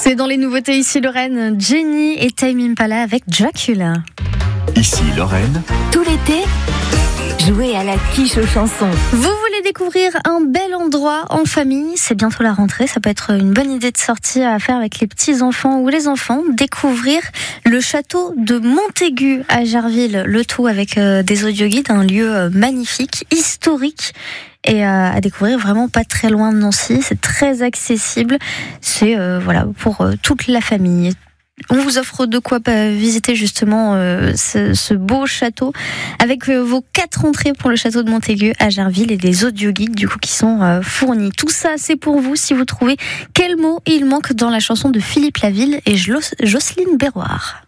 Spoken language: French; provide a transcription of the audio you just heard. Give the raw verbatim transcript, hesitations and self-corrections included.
C'est dans les nouveautés ici Lorraine, Jenny et Tame Impala avec Dracula. Ici Lorraine. Tout l'été, jouez à la quiche aux chansons. Vous voulez découvrir un bel endroit en famille, c'est bientôt la rentrée, ça peut être une bonne idée de sortie à faire avec les petits-enfants ou les enfants, découvrir le château de Montaigu à Jarville, le tout avec euh, des audioguides, un lieu euh, magnifique, historique et euh, à découvrir vraiment pas très loin de Nancy, c'est très accessible, c'est euh, voilà pour euh, toute la famille. On vous offre de quoi visiter justement euh, ce, ce beau château avec euh, vos quatre entrées pour le château de Montaigu à Jarville et des audioguides du coup qui sont euh, fournis. Tout ça c'est pour vous si vous trouvez quel mot il manque dans la chanson de Philippe Laville et Jocelyne Berroir.